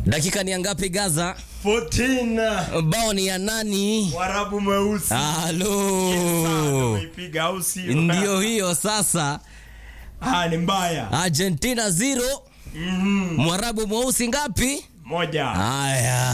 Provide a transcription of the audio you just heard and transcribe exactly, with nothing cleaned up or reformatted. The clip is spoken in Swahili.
Dakika ni ngapi Gaza? fourteen. Bao ni ya nani? Warabu mweusi. Halo. Umeipiga au si? Ndio hiyo sasa. Ah, ni mbaya. Argentina zero. Mhm. Mwarabu mweusi ngapi? Moja. Haya.